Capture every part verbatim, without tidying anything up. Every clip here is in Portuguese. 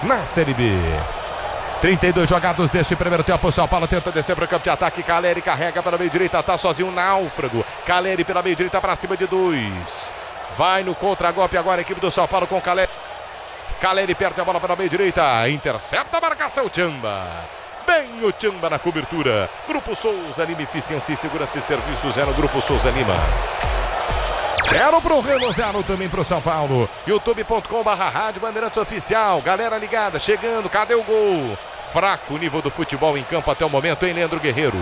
na Série B. trinta e dois jogados deste primeiro tempo. O São Paulo tenta descer para o campo de ataque. Caleri carrega pela meio direita, tá sozinho, um náufrago. Caleri pela meio direita para cima de dois. Vai no contra-golpe agora a equipe do São Paulo com Caleri. Caleri perde a bola pela meio direita, intercepta a marcação, Tchamba. Bem o Tchamba na cobertura. Grupo Souza Lima, eficiência e segurança e serviços é no Grupo Souza Lima. Zero pro Remo, zero também pro São Paulo. youtube ponto com barra rádio Bandeirantes Oficial. Galera ligada, chegando, cadê o gol? Fraco o nível do futebol em campo até o momento, hein, Leandro Guerreiro?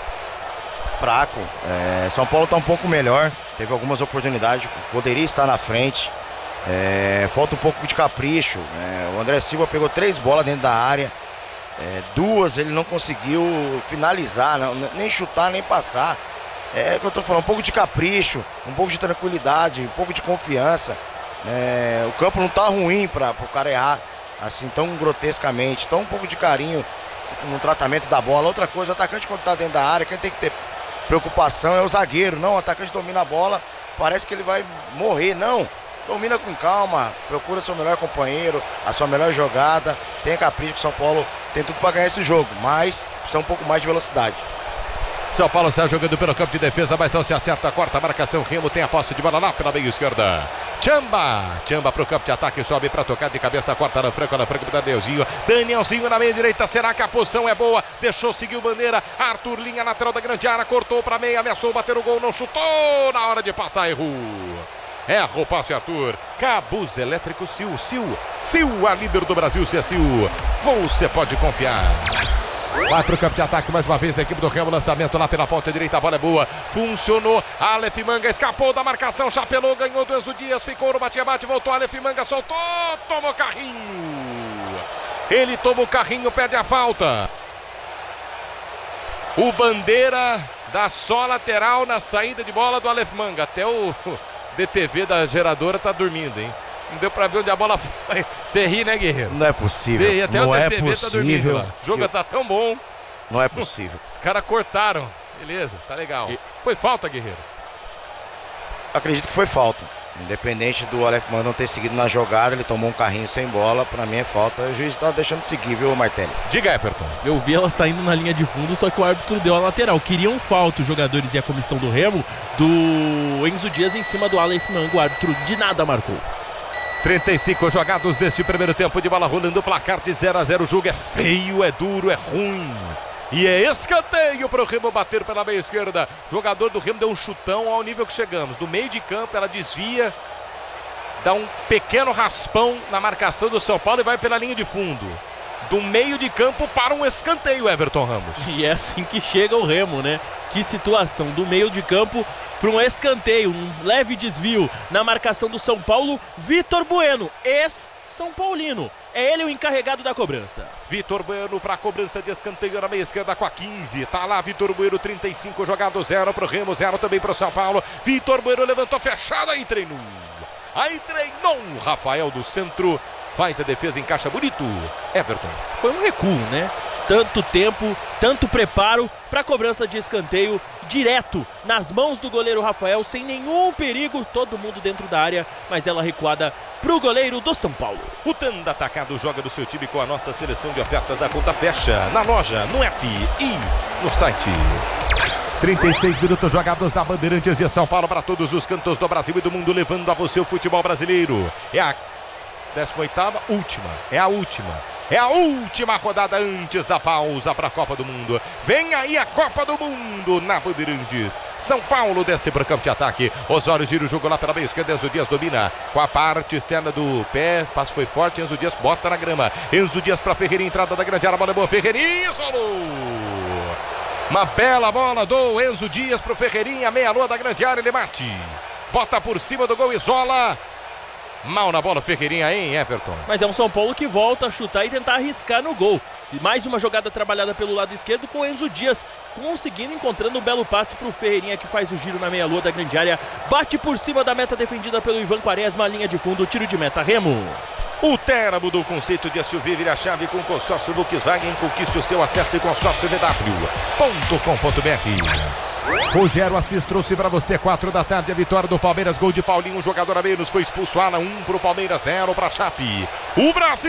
Fraco. É, São Paulo tá um pouco melhor. Teve algumas oportunidades, poderia estar na frente. É, falta um pouco de capricho. É, o André Silva pegou três bolas dentro da área. É, duas ele não conseguiu finalizar, não, nem chutar, nem passar. É o que eu tô falando, um pouco de capricho, um pouco de tranquilidade, um pouco de confiança. É, o campo não tá ruim para o cara errar assim tão grotescamente. Então um pouco de carinho no tratamento da bola. Outra coisa, o atacante quando tá dentro da área, quem tem que ter preocupação é o zagueiro. Não, o atacante domina a bola, parece que ele vai morrer. Não, domina com calma, procura seu melhor companheiro, a sua melhor jogada. Tenha capricho que o São Paulo tem tudo para ganhar esse jogo, mas precisa um pouco mais de velocidade. São Paulo sai jogando pelo campo de defesa, mas não se acerta, corta a marcação, Remo tem a posse de bola lá pela meia esquerda. Tchamba, Tchamba pro campo de ataque, sobe para tocar de cabeça, corta na Franco, na Franco pro Danielzinho. Danielzinho na meia direita, será que a posição é boa? Deixou seguir o Bandeira, Arthur, linha lateral da grande área, cortou para meia, ameaçou bater o gol, não chutou, na hora de passar, errou. Erra o passe, Arthur. Cabos elétricos Sil, Sil, Sil, a líder do Brasil, se é Sil, você pode confiar. Vai pro campo de ataque mais uma vez a equipe do Remo, lançamento lá pela ponta direita, a bola é boa, funcionou, Aleph Manga escapou da marcação, chapelou, ganhou do Enzo Dias, ficou no bate-bate, voltou, Aleph Manga soltou, tomou carrinho, ele toma o carrinho, perde a falta. O Bandeira dá só lateral na saída de bola do Aleph Manga, até o D T V da geradora tá dormindo, hein? Não deu pra ver onde a bola foi. Você ri, né, Guerreiro? Não é possível. Cê, até não o é D T V possível. tá dormindo lá. O jogo Eu... tá tão bom. Não é possível. Os caras cortaram. Beleza, tá legal. E... Foi falta, Guerreiro? Acredito que foi falta. Independente do Aleph Manga não ter seguido na jogada, ele tomou um carrinho sem bola. Pra mim é falta. O juiz tá deixando de seguir, viu, Martelli? Diga, Everton. Eu vi ela saindo na linha de fundo, só que o árbitro deu a lateral. Queriam falta os jogadores e a comissão do Remo do Enzo Dias em cima do Aleph Manga. O árbitro de nada marcou. trinta e cinco jogados deste primeiro tempo de bola rolando, placar de zero a zero, o jogo é feio, é duro, é ruim. E é escanteio para o Remo bater pela meia esquerda. O jogador do Remo deu um chutão ao nível que chegamos. Do meio de campo ela desvia, dá um pequeno raspão na marcação do São Paulo e vai pela linha de fundo. Do meio de campo para um escanteio, Everton Ramos. E é assim que chega o Remo, né? Que situação, do meio de campo para um escanteio, um leve desvio na marcação do São Paulo. Vitor Bueno, ex-São Paulino, é ele o encarregado da cobrança. Vitor Bueno para a cobrança de escanteio na meia esquerda com a quinze. Tá lá Vitor Bueno, trinta e cinco jogados, zero pro Remo, zero também pro São Paulo. Vitor Bueno levantou fechado, aí treinou. Aí treinou o Rafael do centro. Faz a defesa, encaixa bonito. Everton. Foi um recuo, né? Tanto tempo, tanto preparo para a cobrança de escanteio direto nas mãos do goleiro Rafael, sem nenhum perigo, todo mundo dentro da área, mas ela recuada pro goleiro do São Paulo. O Tanda Atacado joga do seu time com a nossa seleção de ofertas. A conta fecha na loja, no app e no site. trinta e seis minutos jogados da Bandeirantes de São Paulo para todos os cantos do Brasil e do mundo, levando a você o futebol brasileiro. É a décima oitava, última, é a última. É a última rodada antes da pausa para a Copa do Mundo. Vem aí a Copa do Mundo na Bandeirantes. São Paulo desce para o campo de ataque. Osório gira o jogo lá pela meia esquerda. Enzo Dias domina com a parte externa do pé. Passo foi forte. Enzo Dias bota na grama. Enzo Dias para Ferreirinha. Entrada da grande área. Bola é boa. Ferreirinha solou. Uma bela bola do Enzo Dias para o Ferreirinha. Meia-lua da grande área. Ele bate. Bota por cima do gol. Isola. Mal na bola, Ferreirinha, hein, Everton? Mas é um São Paulo que volta a chutar e tentar arriscar no gol. E mais uma jogada trabalhada pelo lado esquerdo com o Enzo Dias, conseguindo, encontrando um belo passe para o Ferreirinha, que faz o giro na meia-lua da grande área. Bate por cima da meta defendida pelo Ivan Quaresma, linha de fundo, tiro de meta, Remo. O Terra mudou o conceito de S U V, vira a chave com o consórcio Volkswagen. Conquiste o seu acesso em consórcio v w ponto com ponto b r. Rogério Assis trouxe para você, quatro da tarde, a vitória do Palmeiras. Gol de Paulinho, um jogador a menos, foi expulso. Alan, um para o Palmeiras, zero para a Chape. O Brasil